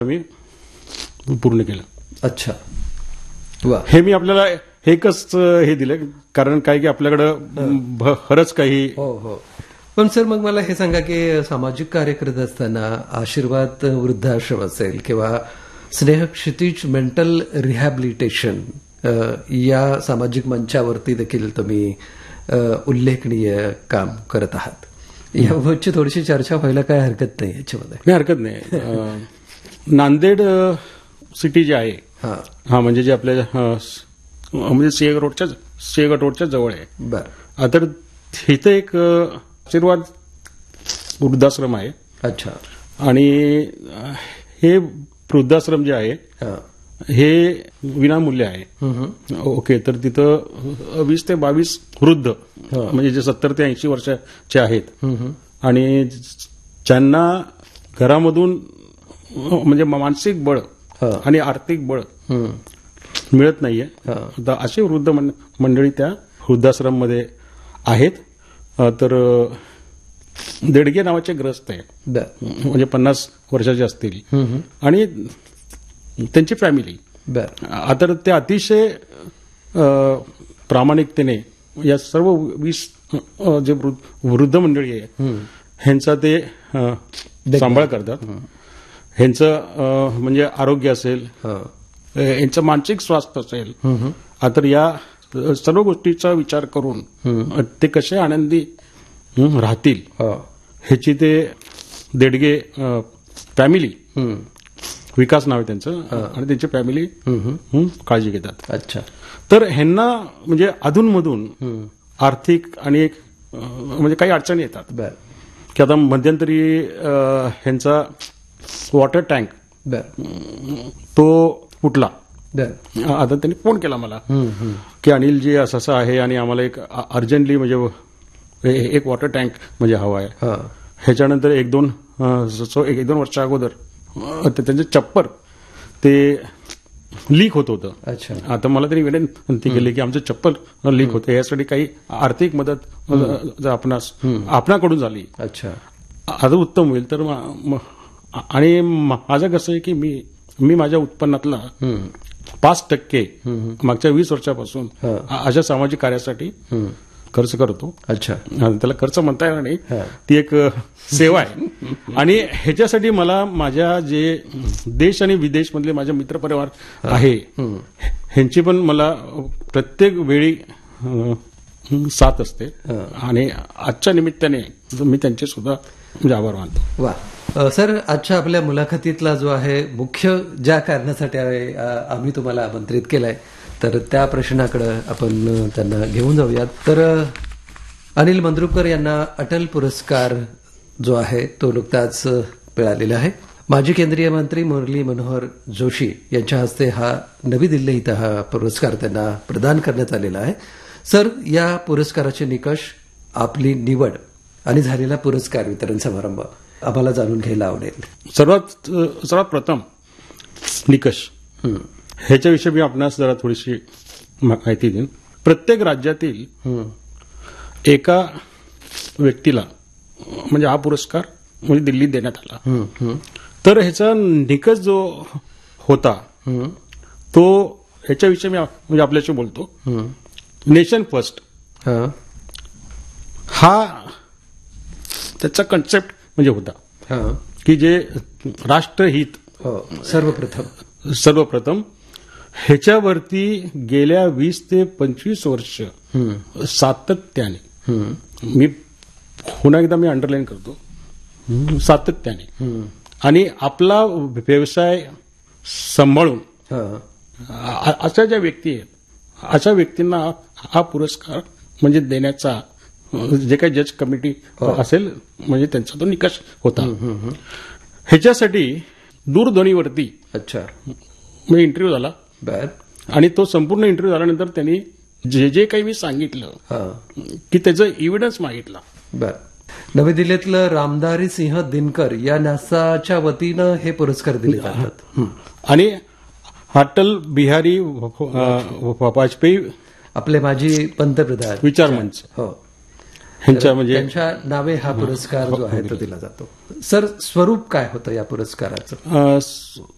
मी पूर्ण केलं. अच्छा, वा. हे मी आपल्याला एकच हे दिलं कारण काय की आपल्याकडं बरंच काही. हो हो. पण सर मग मला हे सांगा की सामाजिक कार्य करत असताना आशीर्वाद वृद्धाश्रम असेल किंवा स्नेह क्षितिज मेंटल रिहॅबिलिटेशन या सामाजिक मंचावरती देखील तुम्ही उल्लेखनीय काम करत आहात. याबाबतची थोडीशी चर्चा व्हायला काय हरकत नाही याच्यामध्ये? नाही, हरकत नाही. नांदेड सिटी जे आहे हा म्हणजे जे आपल्या म्हणजे सिंहगड रोडच्या जवळ आहे. बरं. तर तिथं एक आशीर्वाद वृद्धाश्रम आहे. अच्छा. आणि हे वृद्धाश्रम जे आहे हे विनामूल्य आहे. ओके. तर तिथं 20 ते 22 वृद्ध म्हणजे जे 70 ते 80 वर्षाचे आहेत आणि ज्यांना घरामधून म्हणजे मानसिक बळ आणि आर्थिक बळ मिळत नाहीये. तर अशी वृद्ध मंडळी त्या वृद्धाश्रम मध्ये आहेत. तर देडगे नावाचे ग्रस्त आहे म्हणजे 50 वर्षाचे असतील आणि त्यांची फॅमिली. तर ते अतिशय प्रामाणिकतेने या सर्व 20 जे वृद्ध मंडळी आहे ह्यांचा ते सांभाळ करतात. ह्यांचं म्हणजे आरोग्य असेल, यांचं मानसिक स्वास्थ्य असेल, तर या सर्व गोष्टीचा विचार करून ते कसे आनंदी राहतील ह्याची ते देडगे फॅमिली, विकास नाव आहे त्यांचं, आणि त्यांची फॅमिली काळजी घेतात. अच्छा. तर ह्यांना म्हणजे अधूनमधून आर्थिक आणि म्हणजे काही अडचणी येतात की आता मध्यंतरी ह्यांचा वॉटर टँक तो फुटला. आता त्यांनी फोन केला मला की अनिलजी असं असं आहे आणि आम्हाला एक अर्जंटली म्हणजे एक वॉटर टँक म्हणजे हवा आहे. ह्याच्यानंतर एक दोन वर्षा अगोदर त्यांचे चप्पर ते लीक होत होतं. अच्छा. आता मला तरी विनंती केली की आमचं चप्पल लीक होतं, यासाठी काही आर्थिक मदत जर आपणाकडून झाली अच्छा आता उत्तम होईल. तर आणि माझं कसं आहे की मी माझ्या उत्पन्नातला 5% मागच्या 20 वर्षापासून अशा सामाजिक कार्यासाठी खर्च करतो. अच्छा. त्याला खर्च म्हणता येणार नाही, ती एक सेवा आहे. आणि ह्याच्यासाठी मला माझ्या जे देश आणि विदेश मधले माझे मित्रपरिवार आहे ह्यांची पण मला प्रत्येक वेळी साथ असते. आणि आजच्या निमित्ताने मी त्यांचे सुद्धा म्हणजे आभार मानतो. वा. सर, आजच्या आपल्या मुलाखतीतला जो आहे मुख्य ज्या कारणासाठी आम्ही तुम्हाला आमंत्रित केलंय तर त्या प्रश्नाकडे आपण त्यांना घेऊन जाऊयात. तर अनिल मंद्रुपकर यांना अटल पुरस्कार जो आहे तो नुकताच मिळालेला आहे. माजी केंद्रीय मंत्री मुरली मनोहर जोशी यांच्या हस्ते हा नवी दिल्ली इथं हा पुरस्कार त्यांना प्रदान करण्यात आलेला आहे. सर, या पुरस्काराचे निकष, आपली निवड आणि झालेला पुरस्कार वितरण समारंभ आम्हाला जाणून घ्यायला आवडेल. सर्वात प्रथम निकष ह्याच्याविषयी मी आपणास जरा थोडीशी माहिती देईन. प्रत्येक राज्यातील एका व्यक्तीला म्हणजे हा पुरस्कार म्हणजे दिल्लीत देण्यात आला. तर ह्याचा निकष जो होता तो ह्याच्याविषयी मी म्हणजे आपल्याशी बोलतो. नेशन फर्स्ट हा त्याचा कन्सेप्ट म्हणजे होता की जे राष्ट्रहित सर्वप्रथम ह्याच्यावरती गेल्या 20 ते 25 वर्ष सातत्याने, मी पुन्हा एकदा मी अंडरलाईन करतो, सातत्याने आणि आपला व्यवसाय सांभाळून अशा ज्या व्यक्ती आहेत अशा व्यक्तींना हा पुरस्कार म्हणजे देण्याचा जे काही जज कमिटी असेल म्हणजे त्यांचा तो निकष होता. ह्याच्यासाठी दूरध्वनीवरती म्हणजे इंटरव्ह्यू झाला आणि तो संपूर्ण इंटरव्ह्यू झाल्यानंतर त्यांनी जे काही मी सांगितलं की त्याचं एव्हिडन्स मागितला. नवी दिल्लीतलं रामधारी सिंह दिनकर या न्यासाच्या वतीनं हे पुरस्कार दिले जातात. आणि अटल बिहारी वाजपेयी आपले माजी पंतप्रधान विचार मंच त्यांच्या नावे हा पुरस्कार जो आहे तो दिला जातो. सर, स्वरूप काय होतं या पुरस्काराचं?